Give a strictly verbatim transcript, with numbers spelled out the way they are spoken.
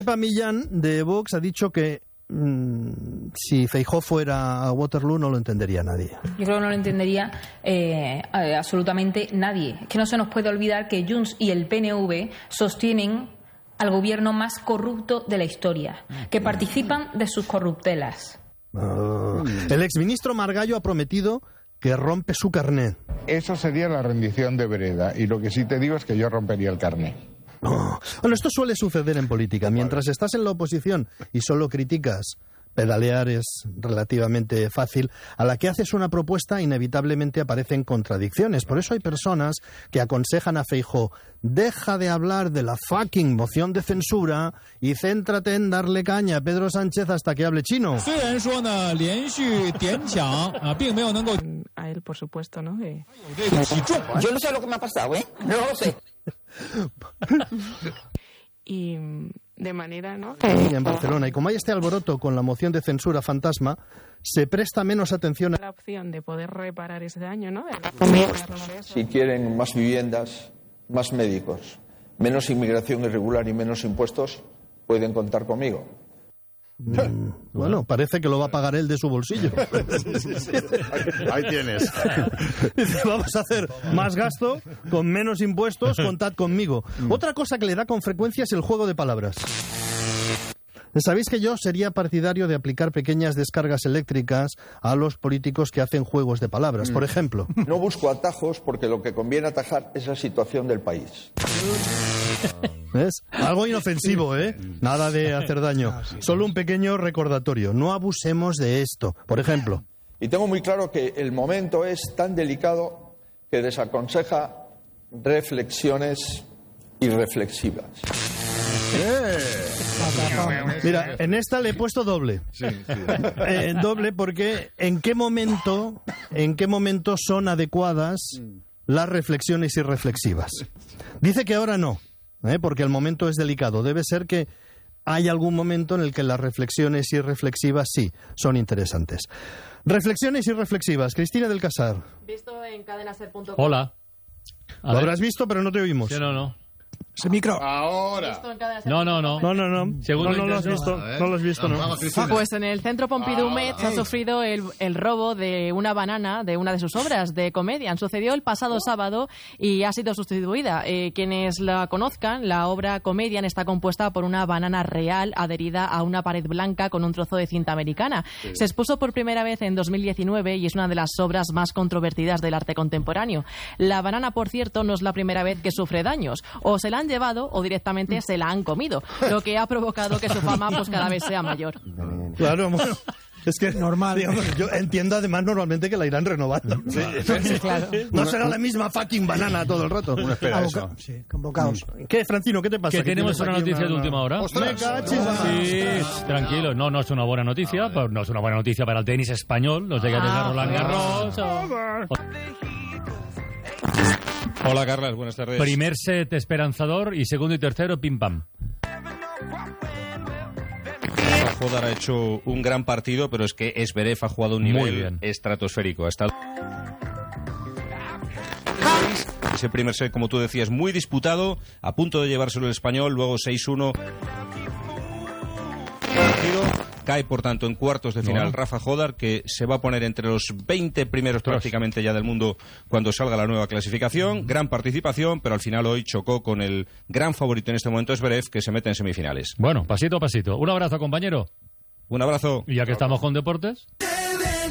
Pepa Millán de Vox ha dicho que mmm, si Feijóo fuera a Waterloo no lo entendería nadie. Yo creo que no lo entendería eh, absolutamente nadie. Es que no se nos puede olvidar que Junts y el P N V sostienen al gobierno más corrupto de la historia, que participan de sus corruptelas. Uh, el exministro Margallo ha prometido que rompe su carné. Eso sería la rendición de vereda, y lo que sí te digo es que yo rompería el carné. No. Bueno, esto suele suceder en política. Mientras estás en la oposición y solo criticas, pedalear es relativamente fácil. A la que haces una propuesta, inevitablemente aparecen contradicciones. Por eso hay personas que aconsejan a Feijóo: deja de hablar de la fucking moción de censura y céntrate en darle caña a Pedro Sánchez hasta que hable chino. A él, por supuesto, ¿no? De... Yo no sé lo que me ha pasado, ¿eh? No lo sé. Y de manera, ¿no? En Barcelona. Y como hay este alboroto con la moción de censura fantasma, se presta menos atención a la opción de poder reparar ese daño, ¿no? Si quieren más viviendas, más médicos, menos inmigración irregular y menos impuestos, pueden contar conmigo. Mm, bueno, parece que lo va a pagar él de su bolsillo. Ahí tienes. Dice, vamos a hacer más gasto con menos impuestos, contad conmigo. Otra cosa que le da con frecuencia es el juego de palabras. Sabéis que yo sería partidario de aplicar pequeñas descargas eléctricas a los políticos que hacen juegos de palabras. Por ejemplo, no busco atajos porque lo que conviene atajar es la situación del país. ¿Ves? Algo inofensivo, ¿eh? Nada de hacer daño. Solo un pequeño recordatorio. No abusemos de esto. Por ejemplo. Y tengo muy claro que el momento es tan delicado que desaconseja reflexiones irreflexivas. ¡Eh! Mira, en esta le he puesto doble. Sí, sí. Eh, doble porque ¿en qué momento, en qué momento son adecuadas las reflexiones irreflexivas? Dice que ahora no, ¿eh? Porque el momento es delicado. Debe ser que hay algún momento en el que las reflexiones irreflexivas sí son interesantes. Reflexiones irreflexivas. Cristina del Casar. Visto en cadena ser punto com. Hola. A Lo ver. habrás visto, pero no te oímos. Sí, no, no. Ese micro. Ahora. No, no, no. No, no, no. Segundo no, no lo has intento. visto. No lo has visto, no. Vamos, Cristina. Pues en el Centro Pompidou Ah, Metz ha sufrido el, el robo de una banana de una de sus obras de comedia. Sucedió el pasado sábado y ha sido sustituida. Eh, quienes la conozcan, la obra Comedian está compuesta por una banana real adherida a una pared blanca con un trozo de cinta americana. Sí. Se expuso por primera vez en dos mil diecinueve y es una de las obras más controvertidas del arte contemporáneo. La banana, por cierto, no es la primera vez que sufre daños. O se la han llevado o directamente se la han comido, lo que ha provocado que su fama pues cada vez sea mayor. Claro, bueno, es que normal. Digamos, yo entiendo además normalmente que la irán renovando. Sí, sí, claro. No será la misma fucking banana todo el rato. Uno espera eso. Sí, convocados. ¿Qué, Francino, qué te pasa? Que tenemos una noticia de última hora. ¡Ostras! Sí, tranquilo. No, no es una buena noticia. Pero no es una buena noticia para el tenis español. Los llegadores de Roland Garros. Hola, Carlas, buenas tardes. Primer set esperanzador y segundo y tercero pim pam. Jodar ha hecho un gran partido, pero es que Zverev ha jugado un nivel estratosférico. Ha estado... Ese primer set, como tú decías, muy disputado, a punto de llevárselo el español, luego seis uno. Cae, por tanto, en cuartos de final no. Rafa Jodar, que se va a poner entre los veinte primeros prácticamente ya del mundo cuando salga la nueva clasificación. Gran participación, pero al final hoy chocó con el gran favorito en este momento, Zverev, que se mete en semifinales. Bueno, pasito a pasito. Un abrazo, compañero. Un abrazo. Y ya que estamos con deportes...